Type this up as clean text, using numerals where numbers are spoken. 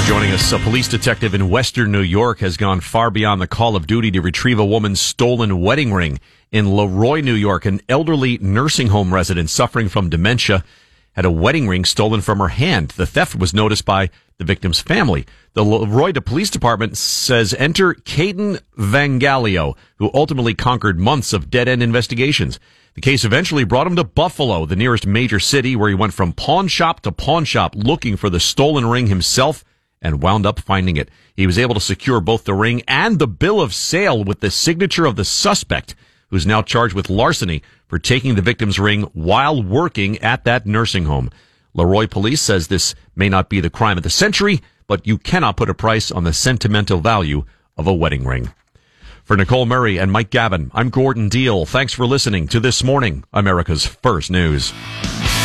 Joining us, a police detective in Western New York has gone far beyond the call of duty to retrieve a woman's stolen wedding ring. In Leroy, New York, an elderly nursing home resident suffering from dementia had a wedding ring stolen from her hand. The theft was noticed by the victim's family. The Leroy Police Department says enter Caden Vangalio, who ultimately conquered months of dead-end investigations. The case eventually brought him to Buffalo, the nearest major city, where he went from pawn shop to pawn shop looking for the stolen ring himself and wound up finding it. He was able to secure both the ring and the bill of sale with the signature of the suspect, who's now charged with larceny for taking the victim's ring while working at that nursing home. Leroy Police says this may not be the crime of the century, but you cannot put a price on the sentimental value of a wedding ring. For Nicole Murray and Mike Gavin, I'm Gordon Deal. Thanks for listening to This Morning, America's First News.